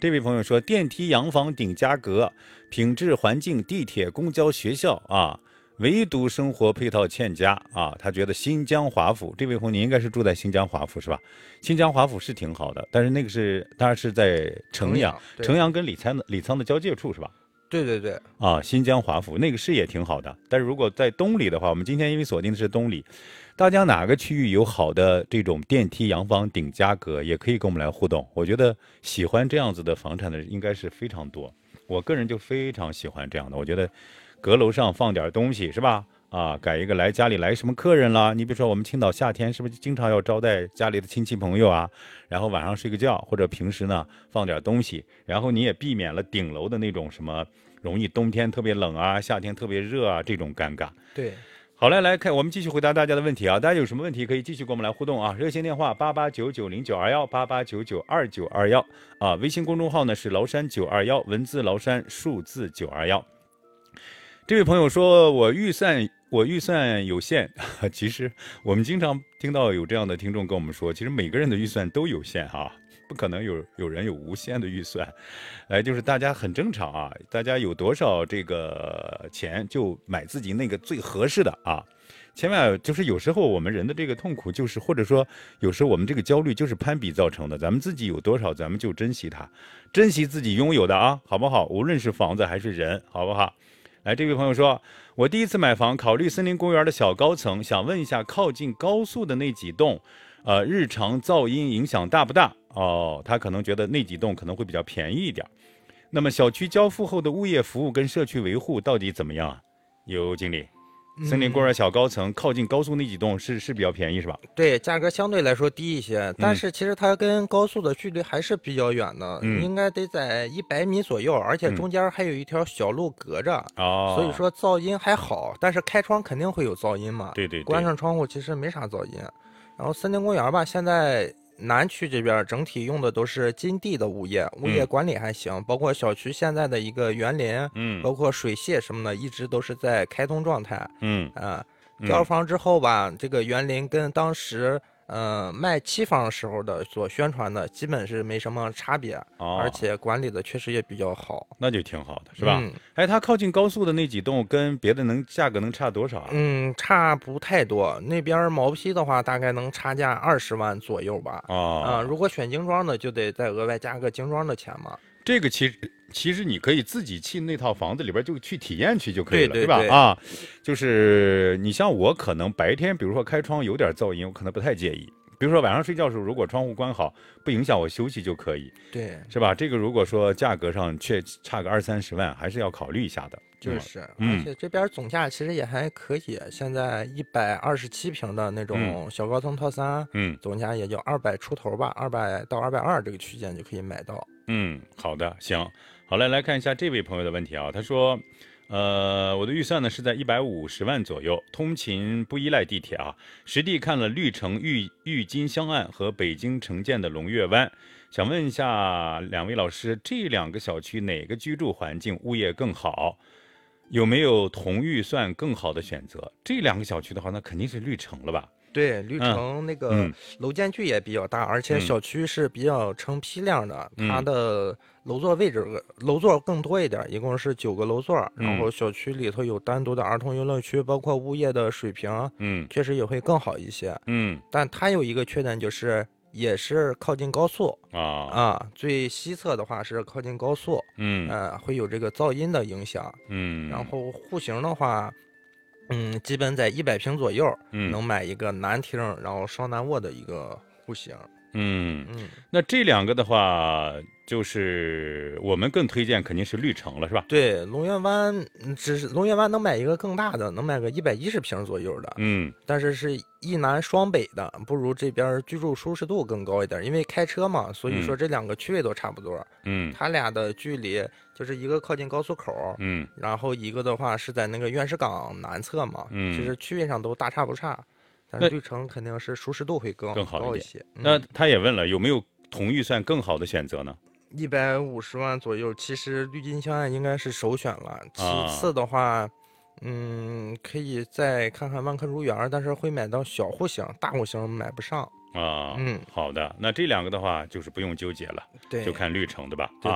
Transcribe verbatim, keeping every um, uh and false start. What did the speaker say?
这位朋友说，电梯、洋房顶加格，品质、环境、地铁、公交、学校啊，唯独生活配套欠佳啊。他觉得新疆华府，这位朋友你应该是住在新疆华府是吧？新疆华府是挺好的，但是那个是当然是在城阳，城阳跟李沧的李沧的交界处是吧？ 对对对， 啊，新疆华府那个市也挺好的，但是如果在东里的话，我们今天因为锁定的是东里，大家哪个区域有好的这种电梯、洋房顶加格，也可以跟我们来互动。我觉得喜欢这样子的房产的人应该是非常多，我个人就非常喜欢这样的。我觉得阁楼上放点东西是吧？啊，改一个来家里来什么客人啦？你比如说我们青岛夏天是不是经常要招待家里的亲戚朋友啊？然后晚上睡个觉，或者平时呢放点东西，然后你也避免了顶楼的那种什么容易冬天特别冷啊，夏天特别热啊这种尴尬。 对， 好嘞，来看我们继续回答大家的问题啊！大家有什么问题可以继续跟我们来互动啊！热线电话八八九九零九二幺八八九九二九二幺啊，微信公众号呢是崂山九二幺，文字崂山，数字九二幺。这位朋友说，我预算我预算有限，其实我们经常听到有这样的听众跟我们说，其实每个人的预算都有限哈、啊，不可能有有人有无限的预算，哎，就是大家很正常啊，大家有多少这个钱就买自己那个最合适的啊。千万就是有时候我们人的这个痛苦就是，或者说有时候我们这个焦虑就是攀比造成的。咱们自己有多少，咱们就珍惜它，珍惜自己拥有的啊，好不好？无论是房子还是人，好不好？来，这位朋友说，我第一次买房，考虑森林公园的小高层，想问一下，靠近高速的那几栋，呃，日常噪音影响大不大？哦，他可能觉得那几栋可能会比较便宜一点。那么小区交付后的物业服务跟社区维护到底怎么样啊？有经理。森林公园小高层靠近高速那几栋是是比较便宜是吧？ 对，价格相对来说低一些，但是其实它跟高速的距离还是比较远的， 嗯、 应该得在一百米左右，而且中间还有一条小路隔着， 哦、 所以说噪音还好，但是开窗肯定会有噪音嘛。 对对对， 关上窗户其实没啥噪音。然后森林公园吧，现在南区这边整体用的都是金地的物业，物业管理还行，嗯、包括小区现在的一个园林， 嗯， 包括水泄什么的，一直都是在开通状态， 嗯啊。交房之后吧，嗯、这个园林跟当时呃卖期房时候的所宣传的基本是没什么差别，哦、而且管理的确实也比较好， 那就挺好的，是吧？ 嗯、 哎，它靠近高速的那几栋跟别的能价格能差多少啊？ 嗯，差不太多。那边毛坯的话，大概能差价二十万左右吧。 哦， 啊、呃，如果选精装的，就得再额外加个精装的钱嘛。 这个其实其实你可以自己去那套房子里边就去体验去就可以了， 对吧？啊，就是你像我可能白天比如说开窗有点噪音，我可能不太介意。比如说晚上睡觉的时候，如果窗户关好，不影响我休息就可以， 对， 是吧？这个如果说价格上却差个二三十万，还是要考虑一下的。 就是， 嗯、 而且这边总价其实也还可以，现在一百二十七平的那种小高层套餐， 嗯， 总价也就二百出头吧，二百到二百二这个区间就可以买到。 嗯，好的，行，好嘞，来看一下这位朋友的问题啊，他说，呃，我的预算呢是在一百五十万左右，通勤不依赖地铁啊，实地看了绿城郁郁金香岸和北京城建的龙跃湾，想问一下两位老师，这两个小区哪个居住环境物业更好？有没有同预算更好的选择？这两个小区的话，那肯定是绿城了吧？ 对，绿城那个楼间距也比较大，嗯、而且小区是比较成批量的， 嗯、 它的楼座位置楼座更多一点，一共是九个楼座， 嗯、 然后小区里头有单独的儿童游乐区，包括物业的水平， 嗯， 确实也会更好一些， 嗯， 但它有一个缺点就是。也是靠近高速啊啊，最西侧的话是靠近高速， 嗯， 呃，会有这个噪音的影响， 嗯， 然后户型的话，嗯，基本在一百平左右， 嗯， 能买一个南厅，然后双南卧的一个户型， 嗯嗯， 那这两个的话，就是我们更推荐肯定是绿城了，是吧？ 对，龙跃湾只是龙跃湾能买一个更大的，能买个一百一十平左右的， 嗯， 但是是一南双北的，不如这边居住舒适度更高一点，因为开车嘛，所以说这两个区位都差不多， 嗯， 它俩的距离就是一个靠近高速口， 嗯， 然后一个的话是在那个院士岗南侧嘛， 嗯， 其实区位上都大差不差。但是绿城肯定是舒适度会更更好高一些。 嗯、那他也问了，有没有同预算更好的选择呢？ 一百五十万左右，其实绿金香岸应该是首选了。其次的话， 啊、 嗯，可以再看看万科如园，但是会买到小户型，大户型买不上。 啊， 嗯， 好的，那这两个的话就是不用纠结了， 对， 就看绿城的吧。 对。 啊